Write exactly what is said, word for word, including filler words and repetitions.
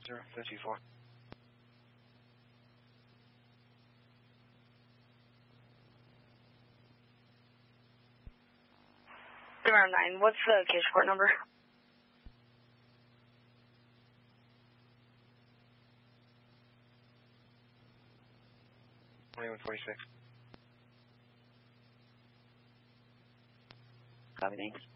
zero fifty-four. Zero nine. What's the case report number? twenty-one forty-six. Copy, thanks.